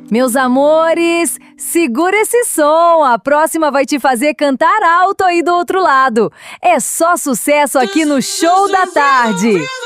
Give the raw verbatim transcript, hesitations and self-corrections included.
Meus amores, segura esse som, a próxima vai te fazer cantar alto aí do outro lado. É só sucesso aqui no Show da Tarde.